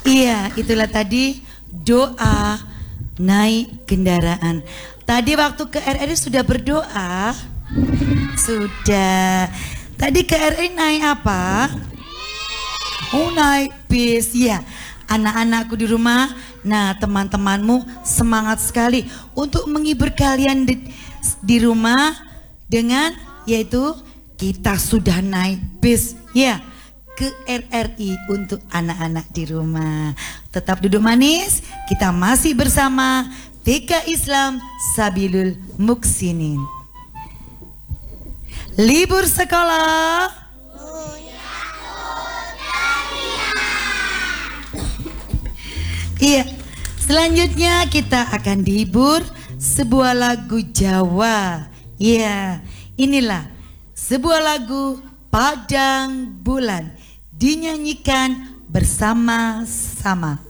Iya, itulah tadi doa naik kendaraan. Tadi waktu ke RRI sudah berdoa? Sudah. Tadi ke RRI naik apa? Oh, naik bis. Ya, anak-anakku di rumah. Nah, teman-temanmu semangat sekali untuk menghibur kalian di rumah dengan yaitu kita sudah naik bis. Ya, ke RRI untuk anak-anak di rumah. Tetap duduk manis, kita masih bersama TK Islam Sabilul Muksinin. Libur sekolah. Iya, selanjutnya kita akan dihibur sebuah lagu Jawa. Iya, inilah sebuah lagu Padang Bulan dinyanyikan bersama-sama.